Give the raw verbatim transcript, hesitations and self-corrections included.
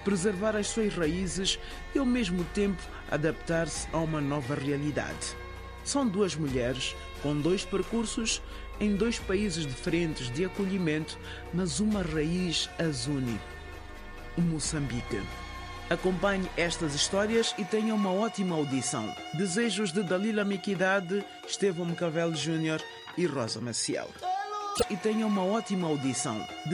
preservar as suas raízes e, ao mesmo tempo, adaptar-se a uma nova realidade. São duas mulheres com dois percursos em dois países diferentes de acolhimento, mas uma raiz as une: o Moçambique. Acompanhe estas histórias e tenha uma ótima audição. Desejos de Dalila Miquidade, Estevão Mcavel Júnior e Rosa Maciel. E tenha uma ótima audição.